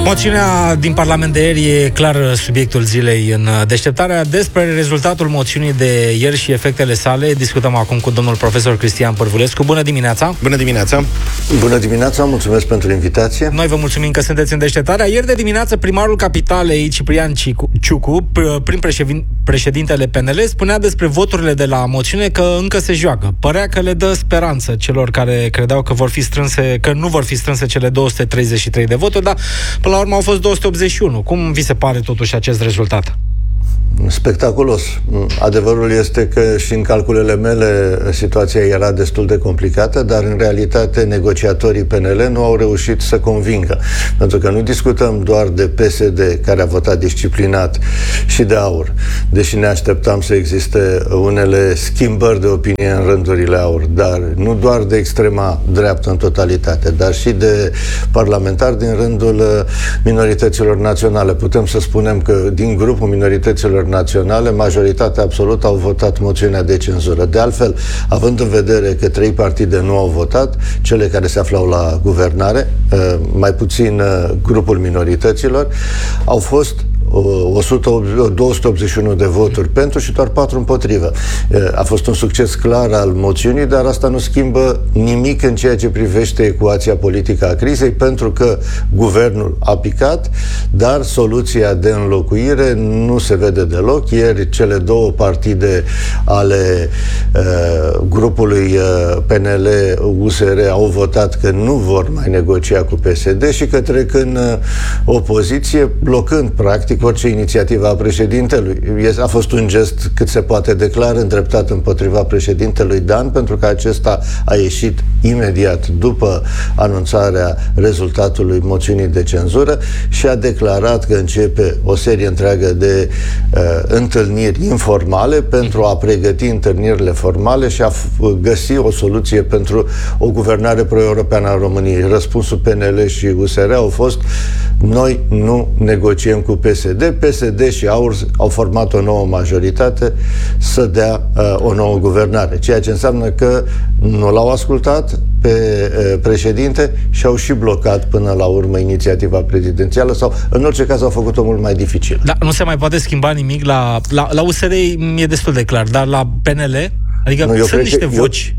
Moțiunea din Parlament de ieri e clar subiectul zilei în deșteptarea. Despre rezultatul moțiunii de ieri și efectele sale discutăm acum cu domnul profesor Cristian Părvulescu. Bună dimineața! Bună dimineața! Bună dimineața, mulțumesc pentru invitație. Noi vă mulțumim că sunteți în deșteptarea. Ieri de dimineață primarul capitalei, Ciprian Ciucu, prin președintele PNL, spunea despre voturile de la moțiune că încă se joacă. Părea că le dă speranță celor care credeau că nu vor fi strânse cele 233 de voturi, dar până la urmă au fost 281. Cum vi se pare totuși acest rezultat? Spectaculos. Adevărul este că și în calculele mele situația era destul de complicată, dar în realitate negociatorii PNL nu au reușit să convingă. Pentru că nu discutăm doar de PSD, care a votat disciplinat, și de AUR, deși ne așteptam să existe unele schimbări de opinie în rândurile AUR, dar nu doar de extrema dreaptă în totalitate, dar și de parlamentari din rândul minorităților naționale. Putem să spunem că din grupul minorităților naționale, majoritatea absolută au votat moțiunea de cenzură. De altfel, având în vedere că 3 partide nu au votat, cele care se aflau la guvernare, mai puțin grupul minorităților, au fost 281 de voturi pentru și doar 4 împotrivă. A fost un succes clar al moțiunii, dar asta nu schimbă nimic în ceea ce privește ecuația politică a crizei, pentru că guvernul a picat, dar soluția de înlocuire nu se vede deloc. Ieri cele 2 partide ale grupului PNL-USR au votat că nu vor mai negocia cu PSD și că trec în opoziție, blocând practic orice inițiativă a președintelui. A fost un gest cât se poate de clar îndreptat împotriva președintelui Dan, pentru că acesta a ieșit imediat după anunțarea rezultatului moțiunii de cenzură și a declarat că începe o serie întreagă de întâlniri informale pentru a pregăti întâlnirile formale și a găsi o soluție pentru o guvernare pro-europeană a României. Răspunsul PNL și USR au fost: noi nu negociem cu PSD. PSD și AUR au format o nouă majoritate să dea o nouă guvernare, ceea ce înseamnă că nu l-au ascultat pe președinte și au și blocat până la urmă inițiativa prezidențială, sau în orice caz au făcut-o mult mai dificil. Da, nu se mai poate schimba nimic la USR, e destul de clar, dar la PNL, adică nu, sunt niște voci.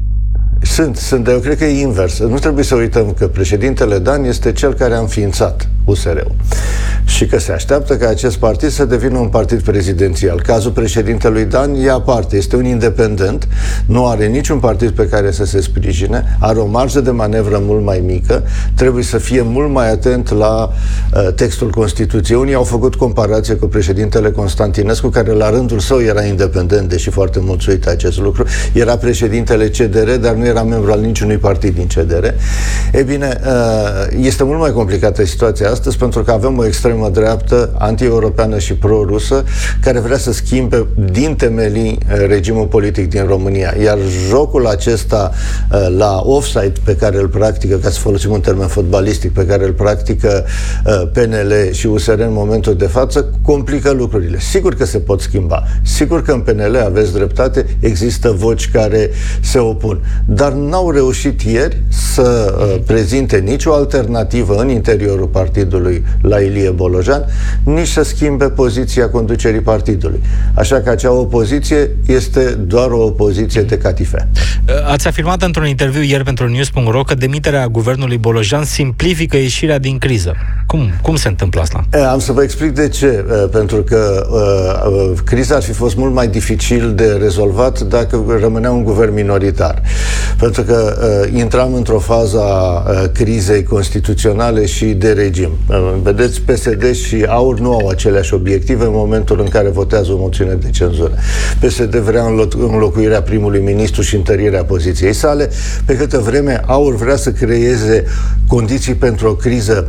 Sunt, dar eu cred că e invers. Nu trebuie să uităm că președintele Dan este cel care a înființat USR-ul și că se așteaptă ca acest partid să devină un partid prezidențial. Cazul președintelui Dan e aparte, este un independent, nu are niciun partid pe care să se sprijine, are o marjă de manevră mult mai mică, trebuie să fie mult mai atent la textul Constituției. Unii au făcut comparație cu președintele Constantinescu, care la rândul său era independent, deși foarte mulți uită acest lucru, era președintele CDR, dar nu era membru al niciunui partid din CDR. E bine, este mult mai complicată situația astăzi, pentru că avem o extremă dreaptă anti-europeană și pro-rusă care vrea să schimbe din temelii regimul politic din România. Iar jocul acesta la offside pe care îl practică, ca să folosim un termen fotbalistic, pe care îl practică PNL și USR în momentul de față, complică lucrurile. Sigur că se pot schimba. Sigur că în PNL, aveți dreptate, există voci care se opun. Dar n-au reușit ieri să prezinte nicio alternativă în interiorul partidului la Ilie Bolojan, nici să schimbe poziția conducerii partidului. Așa că acea opoziție este doar o opoziție de catifea. Ați afirmat într-un interviu ieri pentru News.ro că demiterea guvernului Bolojan simplifică ieșirea din criză. Cum se întâmplă asta? Am să vă explic de ce. Pentru că criza ar fi fost mult mai dificil de rezolvat dacă rămânea un guvern minoritar. Pentru că intram într-o fază a crizei constituționale și de regim. Vedeți, PSD și AUR nu au aceleași obiective în momentul în care votează o moțiune de cenzură. PSD vrea înlocuirea primului ministru și întărirea poziției sale, pe câtă vreme AUR vrea să creeze condiții pentru o criză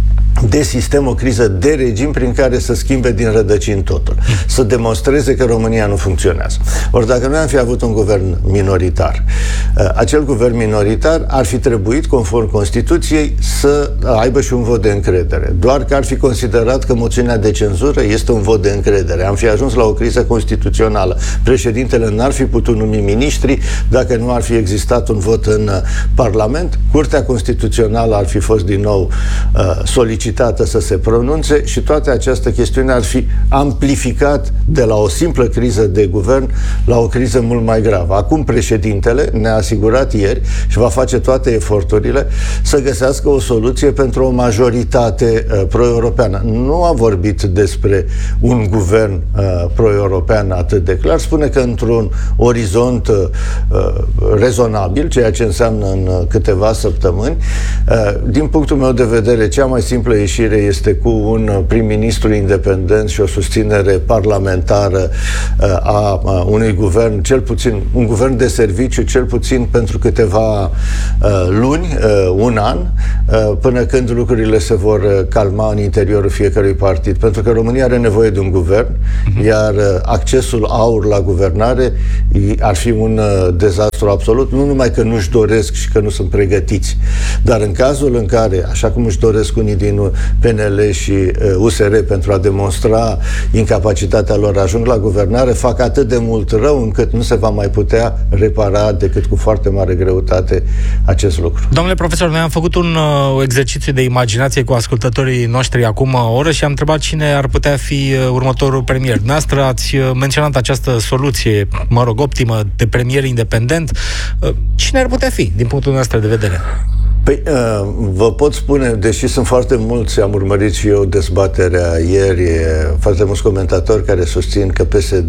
de sistem, o criză de regim prin care să schimbe din rădăcini totul. Să demonstreze că România nu funcționează. Ori dacă noi am fi avut un guvern minoritar, acel guvern minoritar ar fi trebuit, conform Constituției, să aibă și un vot de încredere. Doar că ar fi considerat că moțiunea de cenzură este un vot de încredere. Am fi ajuns la o criză constituțională. Președintele n-ar fi putut numi miniștri dacă nu ar fi existat un vot în Parlament. Curtea Constituțională ar fi fost din nou solicitată solicitată să se pronunțe și toată această chestiune ar fi amplificat de la o simplă criză de guvern la o criză mult mai gravă. Acum președintele ne-a asigurat ieri și va face toate eforturile să găsească o soluție pentru o majoritate pro-europeană. Nu a vorbit despre un guvern pro-european atât de clar, spune că într-un orizont rezonabil, ceea ce înseamnă în câteva săptămâni. Din punctul meu de vedere, cea mai simplă ieșire este cu un prim-ministru independent și o susținere parlamentară a unui guvern, cel puțin un guvern de serviciu, cel puțin pentru câteva luni, un an, până când lucrurile se vor calma în interiorul fiecărui partid. Pentru că România are nevoie de un guvern, iar accesul AUR la guvernare ar fi un dezastru absolut, nu numai că nu-și doresc și că nu sunt pregătiți, dar în cazul în care, așa cum își doresc unii din PNL și USR pentru a demonstra incapacitatea lor, ajung la guvernare, fac atât de mult rău încât nu se va mai putea repara decât cu foarte mare greutate acest lucru. Domnule profesor, noi am făcut un exercițiu de imaginație cu ascultătorii noștri acum o oră și am întrebat cine ar putea fi următorul premier. Dumneavoastră ați menționat această soluție, optimă, de premier independent. Cine ar putea fi, din punctul nostru de vedere? Păi, vă pot spune, deși sunt foarte mulți, am urmărit și eu dezbaterea ieri, foarte mulți comentatori care susțin că PSD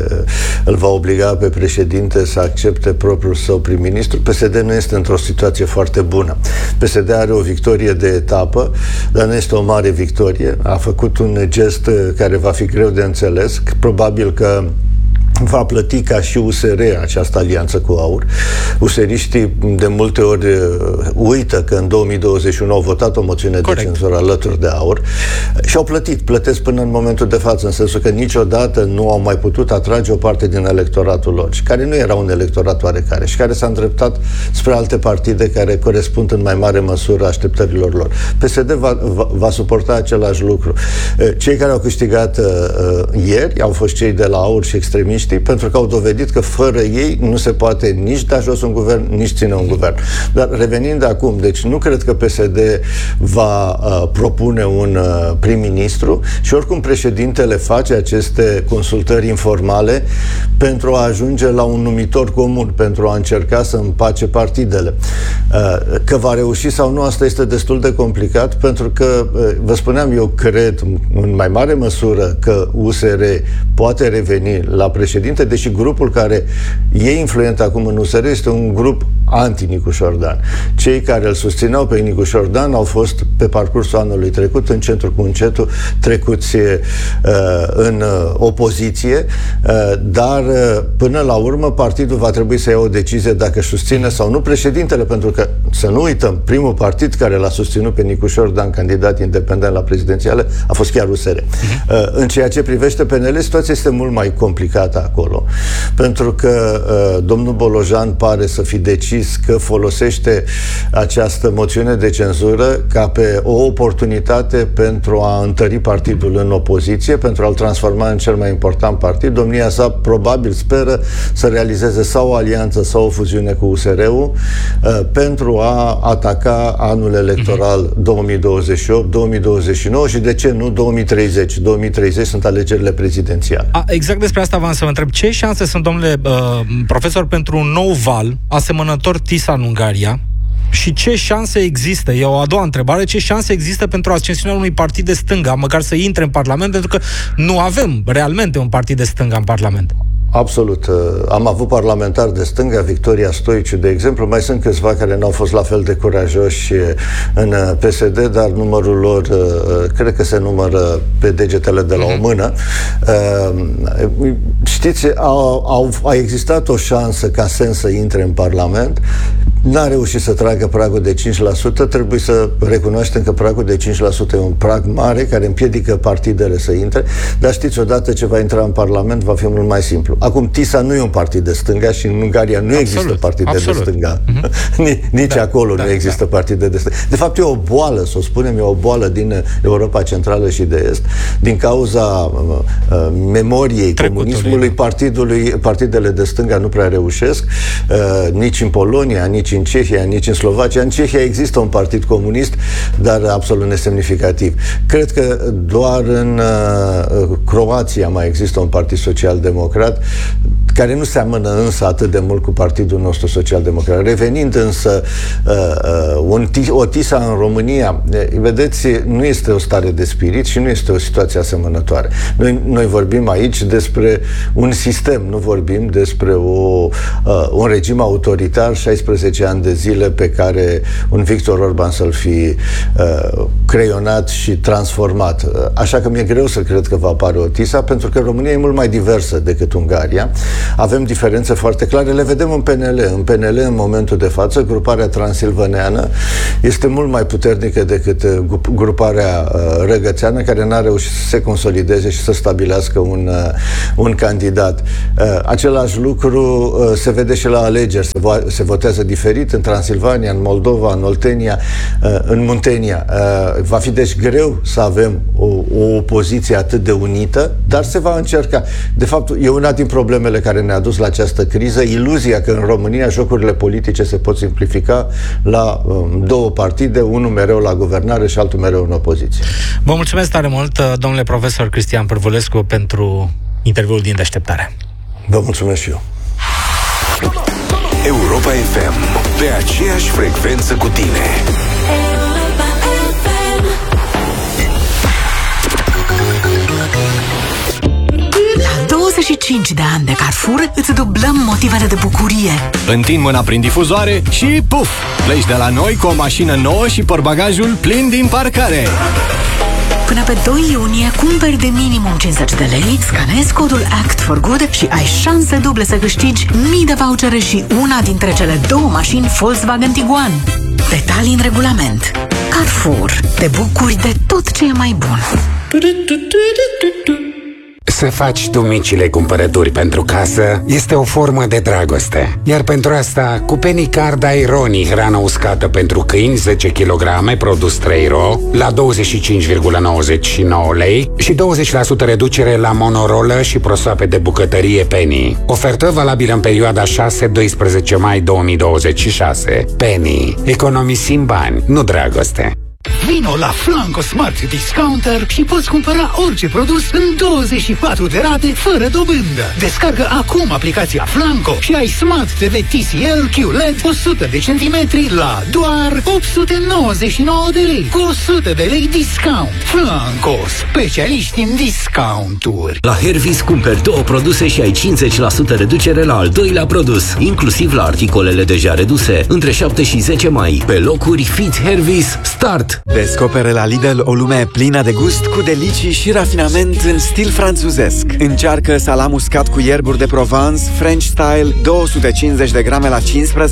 îl va obliga pe președinte să accepte propriul său prim-ministru. PSD nu este într-o situație foarte bună. PSD are o victorie de etapă, dar nu este o mare victorie. A făcut un gest care va fi greu de înțeles. Probabil că va plăti ca și USR această alianță cu AUR. USR-iștii de multe ori uită că în 2021 au votat o moțiune de cenzură alături de AUR și au plătesc până în momentul de față, în sensul că niciodată nu au mai putut atrage o parte din electoratul lor, și care nu era un electorat oarecare și care s-a îndreptat spre alte partide care corespund în mai mare măsură așteptărilor lor. PSD va suporta același lucru. Cei care au câștigat ieri au fost cei de la AUR și extremiști, pentru că au dovedit că fără ei nu se poate nici da jos un guvern, nici ține un guvern. Dar revenind acum, deci nu cred că PSD va propune un prim-ministru și oricum președintele face aceste consultări informale pentru a ajunge la un numitor comun, pentru a încerca să împace partidele. Că va reuși sau nu, asta este destul de complicat, pentru că, vă spuneam, eu cred în mai mare măsură că USR poate reveni la președinte, deși grupul care e influent acum în USR este un grup anti-Nicu Șordan. Cei care îl susțineau pe Nicu Șordan au fost pe parcursul anului trecut încetul cu încetul trecuți în opoziție, dar până la urmă partidul va trebui să ia o decizie dacă își susține sau nu președintele, pentru că, să nu uităm, primul partid care l-a susținut pe Nicu Șordan, candidat independent la prezidențiale, a fost chiar USR. În ceea ce privește PNL, situația este mult mai complicată acolo, pentru că domnul Bolojan pare să fi decis că folosește această moțiune de cenzură ca pe o oportunitate pentru a întări partidul în opoziție, pentru a-l transforma în cel mai important partid. Domnia sa probabil speră să realizeze sau o alianță sau o fuziune cu USR-ul pentru a ataca anul electoral 2028, 2029 și, de ce nu, 2030. 2030 sunt alegerile prezidențiale. Exact despre asta v-am să vă întreb. Ce șanse sunt, domnule profesor, pentru un nou val asemănător TISA în Ungaria? Și ce șanse există? E o a doua întrebare. Ce șanse există pentru ascensiunea unui partid de stânga, măcar să intre în Parlament, pentru că nu avem realmente un partid de stânga în Parlament? Absolut. Am avut parlamentari de stânga, Victoria Stoiciu, de exemplu, mai sunt câțiva care n-au fost la fel de curajoși în PSD, dar numărul lor cred că se numără pe degetele de la o mână. Știți, a existat o șansă ca Sens să intre în Parlament, n-a reușit să tragă pragul de 5%, trebuie să recunoaștem că pragul de 5% e un prag mare care împiedică partidele să intre, dar știți, odată ce va intra în Parlament va fi mult mai simplu. Acum, TISA nu e un partid de stânga și în Ungaria nu există partide de stânga. Nici acolo nu există partide de stânga. De fapt, e o boală, să o spunem, e o boală din Europa Centrală și de Est, din cauza memoriei comunismului, partidele de stânga nu prea reușesc, nici în Polonia, nici în Cehia, nici în Slovacia. În Cehia există un partid comunist, dar absolut nesemnificativ. Cred că doar în Croația mai există un partid social-democrat, care nu seamănă însă atât de mult cu partidul nostru social-democrat. Revenind însă o TISA în România, vedeți, nu este o stare de spirit și nu este o situație asemănătoare. Noi vorbim aici despre un sistem, nu vorbim despre un regim autoritar, 16 ani de zile pe care un Victor Orban să-l fi creionat și transformat. Așa că mi-e greu să cred că va apare o TISA, pentru că România e mult mai diversă decât Ungaria. Avem diferențe foarte clare, le vedem în PNL. În PNL, în momentul de față, gruparea transilvaneană este mult mai puternică decât gruparea răgățeană, care n-a reușit să se consolideze și să stabilească un candidat. Același lucru se vede și la alegeri. Se votează diferit în Transilvania, în Moldova, în Oltenia, în Muntenia. Va fi deci greu să avem o opoziție atât de unită, dar se va încerca. De fapt, e una din problemele care ne-a dus la această criză, iluzia că în România jocurile politice se pot simplifica la două partide, unul mereu la guvernare și altul mereu în opoziție. Vă mulțumesc tare mult, domnule profesor Cristian Pârvulescu, pentru interviul din Deșteptare. Vă mulțumesc și eu. Europa FM, pe aceeași frecvență cu tine. La 25 de ani de Carrefour îți dublăm motivele de bucurie. Întind mâna prin difuzoare și puf! Pleci de la noi cu o mașină nouă și portbagajul plin din parcare. Până pe 2 iunie cumperi de minimum 50 de lei, scanezi codul Act for Good și ai șanse duble să câștigi mii de vouchere și una dintre cele două mașini Volkswagen Tiguan. Detalii în regulament. Carrefour. Te bucuri de tot ce e mai bun. Să faci tu micile cumpărături pentru casă este o formă de dragoste. Iar pentru asta, cu Penny Card ai Roni, hrană uscată pentru câini, 10 kg, produs 3 ro, la 25,99 lei și 20% reducere la monorolă și prosoape de bucătărie Penny. Ofertă valabilă în perioada 6-12 mai 2026. Penny. Economisim bani, nu dragoste. Vino la Flanco Smart Discounter și poți cumpăra orice produs în 24 de rate fără dobândă. Descarcă acum aplicația Flanco și ai Smart TV TCL QLED 100 de centimetri la doar 899 de lei, cu 100 de lei discount. Flanco, specialiști în discounturi. La Hervis cumperi 2 produse și ai 50% reducere la al doilea produs, inclusiv la articolele deja reduse, între 7 și 10 mai. Pe locuri Fit Hervis Start. Descoperă la Lidl o lume plină de gust, cu delicii și rafinament în stil franțuzesc. Încearcă salam uscat cu ierburi de Provence, French Style, 250 de grame la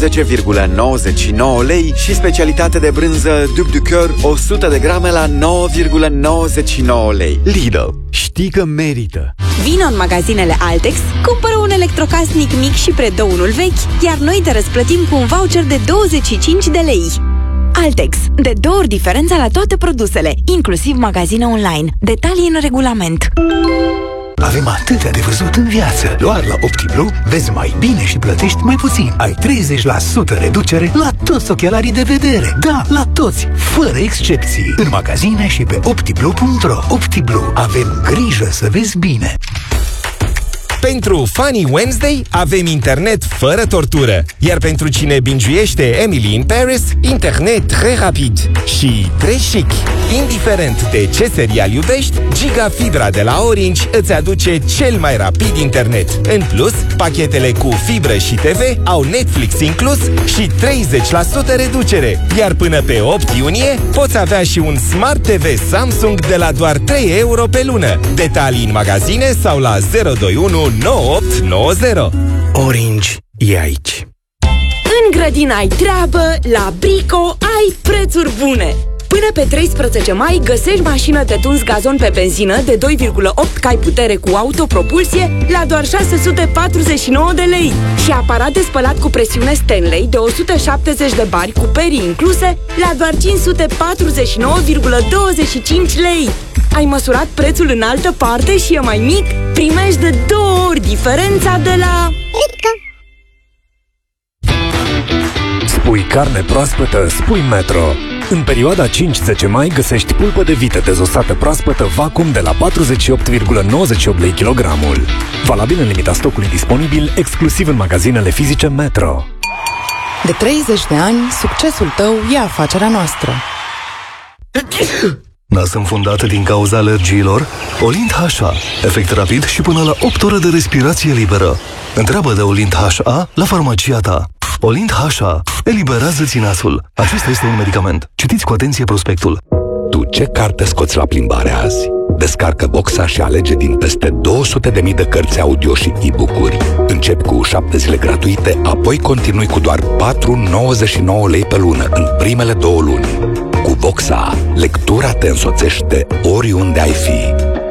15,99 lei și specialitate de brânză Duc du Coeur, 100 de grame la 9,99 lei. Lidl. Știi că merită! Vino în magazinele Altex, cumpără un electrocasnic mic și predă unul vechi, iar noi te răsplătim cu un voucher de 25 de lei. Altex. De 2 ori diferența la toate produsele, inclusiv magazine online. Detalii în regulament. Avem atâtea de văzut în viață. Doar la OptiBlue vezi mai bine și plătești mai puțin. Ai 30% reducere la toți ochelarii de vedere. Da, la toți, fără excepții. În magazine și pe optiblue.ro. OptiBlue. Avem grijă să vezi bine. Pentru Funny Wednesday avem internet fără tortură. Iar pentru cine bingiuiește Emily in Paris, internet très rapid și très chic. Indiferent de ce serial iubești, Gigafibra de la Orange îți aduce cel mai rapid internet. În plus, pachetele cu fibră și TV au Netflix inclus și 30% reducere. Iar până pe 8 iunie poți avea și un Smart TV Samsung de la doar 3 euro pe lună. Detalii în magazine sau la 021 9890. Orange e aici. În grădină ai treabă, la Brico ai prețuri bune. Până pe 13 mai găsești mașină de tuns gazon pe benzină de 2,8 cai putere cu autopropulsie la doar 649 de lei și aparat de spălat cu presiune Stanley de 170 de bari cu perii incluse la doar 549,25 lei. Ai măsurat prețul în altă parte și e mai mic? Primești de 2 ori diferența de la... Spui carne proaspătă, spui Metro. În perioada 5-10 mai găsești pulpă de vită dezosată proaspătă vacuum de la 48,98 lei kilogramul. Valabil în limita stocului disponibil, exclusiv în magazinele fizice Metro. De 30 de ani, succesul tău e afacerea noastră. Nas înfundată din cauza alergiilor? Olint HA. Efect rapid și până la 8 ore de respirație liberă. Întreabă de Olint HA la farmacia ta. Olint HA. Eliberează-ți nasul. Acesta este un medicament. Citiți cu atenție prospectul. Tu ce carte scoți la plimbare azi? Descarcă Voxa și alege din peste 200.000 de cărți audio și e-book-uri. Începi cu 7 zile gratuite, apoi continui cu doar 4,99 lei pe lună în primele 2 luni. Cu Voxa, lectura te însoțește oriunde ai fi.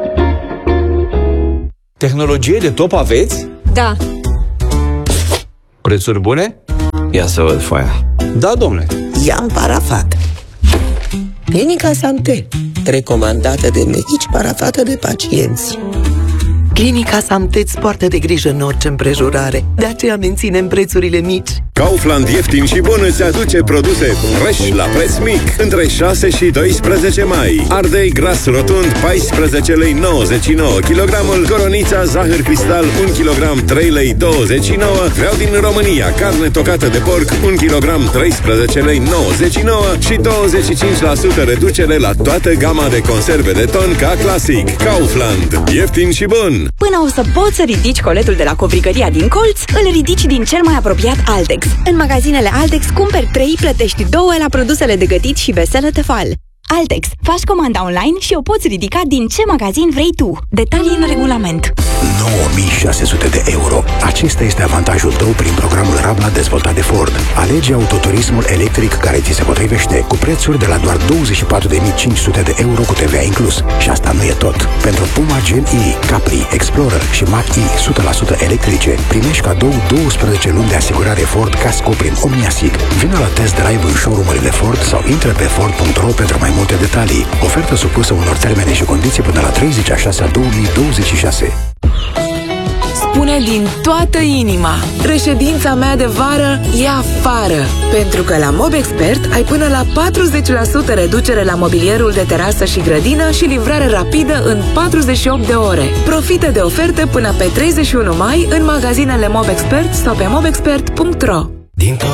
Tehnologie de top aveți? Da. Prețuri bune? Ia să văd foaia. Da, domnule. I-am parafat. Clinica Santé, recomandată de medici, parafată de pacienți. Clinica Santé îți poartă de grijă în orice împrejurare. De aceea menținem prețurile mici. Kaufland ieftin și bun îți aduce produse fresh la preț mic între 6 și 12 mai. Ardei gras rotund 14 lei 99 kg, coronița zahăr cristal 1 kg 3 lei 29. Vreau din România carne tocată de porc 1 kg 13 lei 99 și 25% reducere la toată gama de conserve de ton ca clasic. Kaufland, ieftin și bun. Până o să poți să ridici coletul de la covrigăria din colț, îl ridici din cel mai apropiat Altex. În magazinele Altex cumperi 3, plătești 2 la produsele de gătit și veselă Tefal. Altex. Faci comanda online și o poți ridica din ce magazin vrei tu. Detalii în regulament. 9.600 de euro. Acesta este avantajul tău prin programul Rabla dezvoltat de Ford. Alege autoturismul electric care ți se potrivește cu prețuri de la doar 24.500 de euro cu TVA inclus. Și asta nu e tot. Pentru Puma Gen E, Capri, Explorer și Mach-E 100% electrice, primești cadou 12 luni de asigurare Ford Casco prin OmniaSig. Vino la test drive în showroom-urile Ford sau intră pe Ford.ro pentru mai multe detalii. Ofertă supusă unor termene și condiții până la 30/6/2026. Spune din toată inima: reședința mea de vară e afară. Pentru că la MobExpert ai până la 40% reducere la mobilierul de terasă și grădină și livrare rapidă în 48 de ore. Profită de oferte până pe 31 mai în magazinele MobExpert sau pe mobexpert.ro. Dintr-o